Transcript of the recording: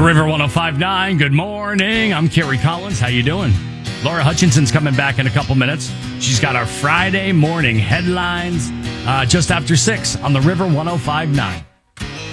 River 105.9. Good morning. I'm Kerry Collins. How you doing? Laura Hutchinson's coming back in a couple minutes. She's got our Friday morning headlines just after 6 on the River 105.9.